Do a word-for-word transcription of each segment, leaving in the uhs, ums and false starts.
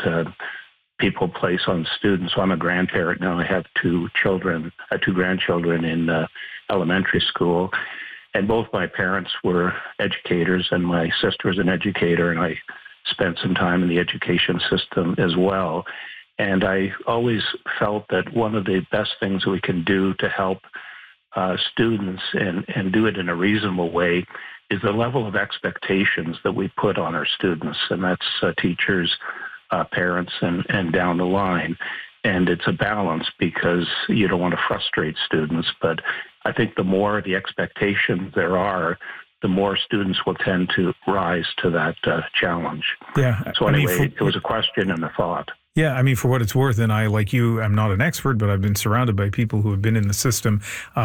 uh, people place on students. So I'm a grandparent now. I have two children, uh, two grandchildren in uh, elementary school. And both my parents were educators, and my sister is an educator, and I spent some time in the education system as well. And I always felt that one of the best things we can do to help uh, students and, and do it in a reasonable way is the level of expectations that we put on our students, and that's uh, teachers, uh, parents, and, and down the line. And it's a balance because you don't want to frustrate students, but I think the more the expectations there are, the more students will tend to rise to that uh, challenge. Yeah. So anyway, I mean, for, it was a question and a thought. Yeah, I mean, for what it's worth, and I, like you, I'm not an expert, but I've been surrounded by people who have been in the system.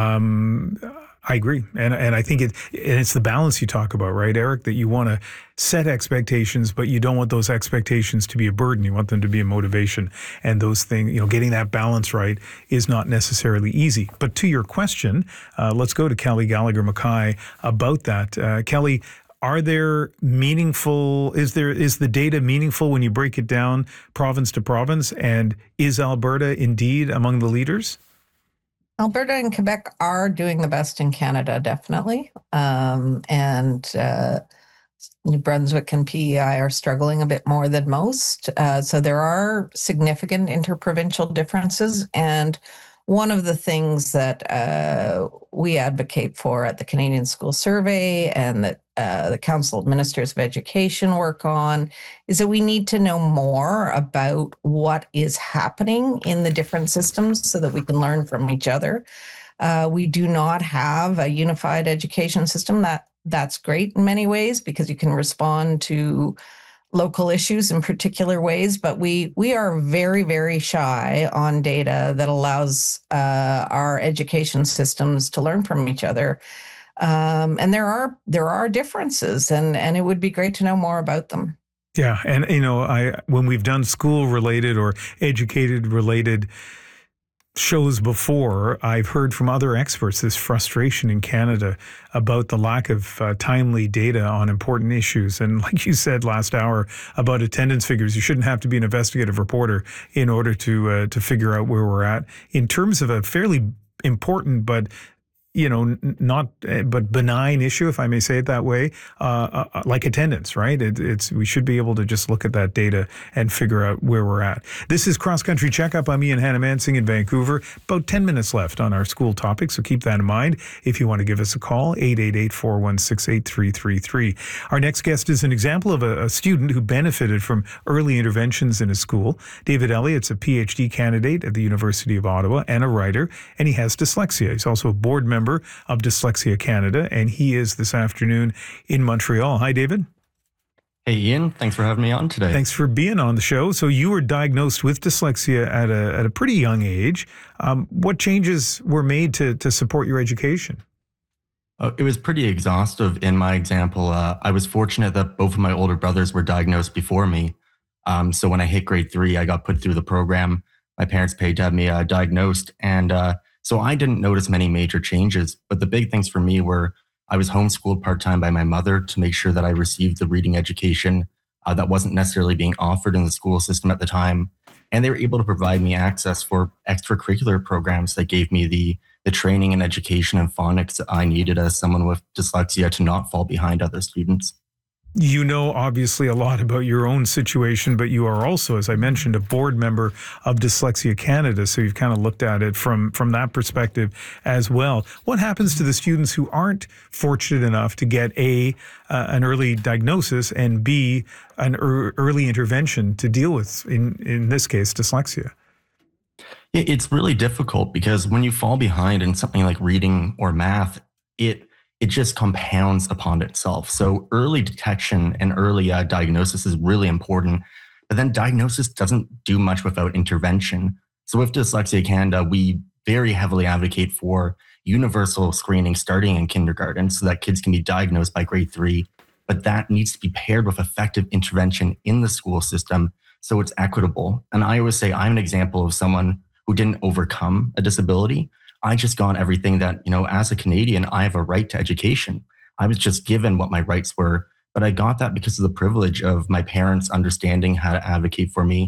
Um, I agree. And and I think it and it's the balance you talk about, right, Eric, that you want to set expectations, but you don't want those expectations to be a burden. You want them to be a motivation. And those things, you know, getting that balance right is not necessarily easy. But to your question, uh, let's go to Kelly Gallagher Mackay about that. Uh, Kelly, are there meaningful, is there, is the data meaningful when you break it down province to province? And is Alberta indeed among the leaders? Alberta and Quebec are doing the best in Canada, definitely. Um, and uh, New Brunswick and P E I are struggling a bit more than most. Uh, so there are significant interprovincial differences. And one of the things that uh, we advocate for at the Canadian School Survey and that uh, the Council of Ministers of Education work on is that we need to know more about what is happening in the different systems so that we can learn from each other. Uh, we do not have a unified education system. That that's great in many ways because you can respond to local issues in particular ways, but we we are very, very shy on data that allows uh, our education systems to learn from each other. Um, and there are there are differences, and, and it would be great to know more about them. Yeah, and you know, I when we've done school-related or educated-related shows before, I've heard from other experts this frustration in Canada about the lack of uh, timely data on important issues. And like you said last hour about attendance figures, you shouldn't have to be an investigative reporter in order to uh, to figure out where we're at in terms of a fairly important but you know, not, but benign issue, if I may say it that way, uh, uh, like attendance, right? It, it's, we should be able to just look at that data and figure out where we're at. This is Cross Country Checkup. I'm Ian Hannah-Mansing in Vancouver. About ten minutes left on our school topic, so keep that in mind. If you want to give us a call, eight eight eight, four one six, eight three three three. Our next guest is an example of a, a student who benefited from early interventions in his school. David Elliott's a P H D candidate at the University of Ottawa and a writer, and he has dyslexia. He's also a board member of Dyslexia Canada, and he is this afternoon in Montreal. Hi, David. Hey, Ian. Thanks for having me on today. Thanks for being on the show. So you were diagnosed with dyslexia at a at a pretty young age. Um, what changes were made to to support your education? Uh, it was pretty exhaustive. In my example, uh, I was fortunate that both of my older brothers were diagnosed before me. Um, so when I hit grade three, I got put through the program. My parents paid to have me uh, diagnosed, and uh, so I didn't notice many major changes, but the big things for me were I was homeschooled part-time by my mother to make sure that I received the reading education uh, that wasn't necessarily being offered in the school system at the time. And they were able to provide me access for extracurricular programs that gave me the, the training and education and phonics that I needed as someone with dyslexia to not fall behind other students. You know, obviously, a lot about your own situation, but you are also, as I mentioned, a board member of Dyslexia Canada. So you've kind of looked at it from, from that perspective as well. What happens to the students who aren't fortunate enough to get A, uh, an early diagnosis, and B, an er early intervention to deal with, in, in this case, dyslexia? It's really difficult because when you fall behind in something like reading or math, it it just compounds upon itself. So early detection and early uh, diagnosis is really important, but then diagnosis doesn't do much without intervention. So with Dyslexia Canada, we very heavily advocate for universal screening starting in kindergarten so that kids can be diagnosed by grade three, but that needs to be paired with effective intervention in the school system so it's equitable. And I always say I'm an example of someone who didn't overcome a disability. I just got everything that, you know, as a Canadian, I have a right to education. I was just given what my rights were, but I got that because of the privilege of my parents understanding how to advocate for me